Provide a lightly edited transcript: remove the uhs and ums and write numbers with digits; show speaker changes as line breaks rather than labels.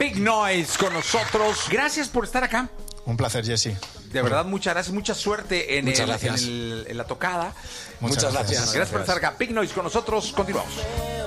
Big Noise con nosotros. Gracias por estar acá.
Un placer, Jesse.
De verdad, muchas gracias. Mucha suerte en la tocada.
Muchas gracias.
Gracias por estar acá. Big Noise con nosotros. Continuamos.